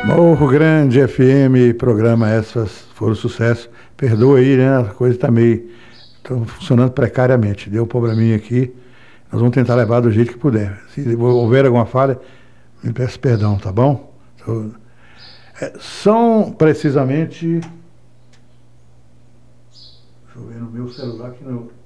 Morro Grande FM, programa Essas Foram Sucesso. Perdoa aí, né? A coisa está meio... Tá funcionando precariamente. Deu um probleminha aqui. Nós vamos tentar levar do jeito que puder. Se houver alguma falha, me peço perdão, tá bom? São precisamente... Deixa eu ver no meu celular aqui no...